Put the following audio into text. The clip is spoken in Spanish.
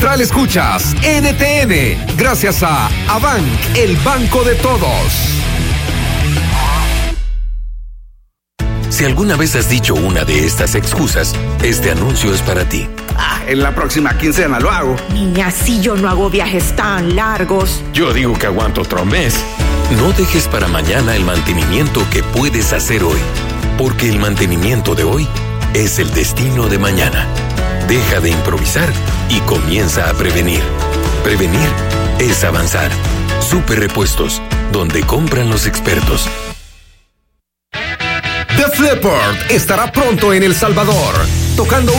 Tral escuchas NTN, gracias a Abank, el banco de todos. Si alguna vez has dicho una de estas excusas, este anuncio es para ti. En la próxima quincena lo hago. Niña, si yo no hago viajes tan largos. Yo digo que aguanto otro mes. No dejes para mañana el mantenimiento que puedes hacer hoy, porque el mantenimiento de hoy es el destino de mañana. Deja de improvisar y comienza a prevenir. Prevenir es avanzar. Super Repuestos, donde compran los expertos. Def Leppard estará pronto en El Salvador, tocando